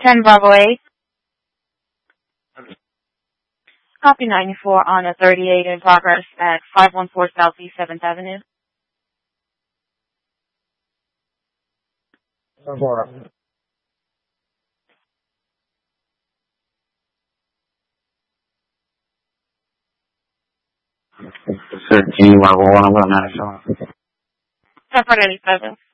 10 Bravo 8. Copy 94 on a 38 in progress at 514 Southeast 7th Avenue. 13 Bravo 1, I'm going to 97. 10 for 87.